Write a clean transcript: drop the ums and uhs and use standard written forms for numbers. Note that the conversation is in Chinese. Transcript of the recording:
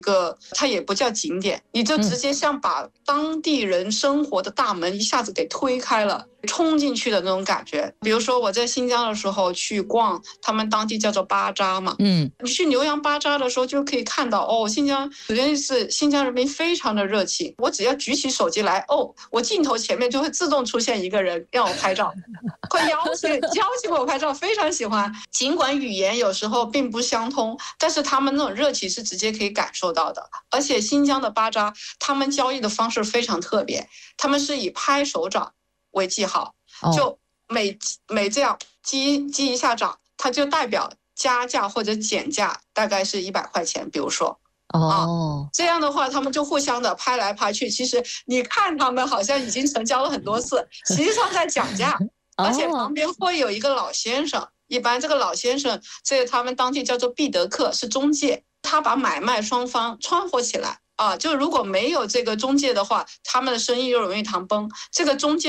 个，它也不叫景点，你就直接像把当地人生活的大门一下子给推开了，冲进去的那种感觉。比如说我在新疆的时候去逛他们当地叫做巴扎嘛，你去牛羊巴扎的时候就可以看到新疆首先是新疆人民非常的热情，我只要举起手机来我镜头前面就会自动出现一个人让我拍照，会邀请我拍照，非常喜欢。尽管语言有时候并不相通，但是他们那种热情是直接可以感受到的。而且新疆的巴扎他们交易的方式非常特别，他们是以拍手掌为记号，就每这样击一下掌，它就代表加价或者减价，大概是100块钱，比如说。这样的话他们就互相的拍来拍去，其实你看他们好像已经成交了很多次，实际上在讲价。而且旁边会有一个老先生，一般这个老先生在他们当地叫做毕德克，是中介，他把买卖双方串和起来就如果没有这个中介的话，他们的生意又容易谈崩。这个中介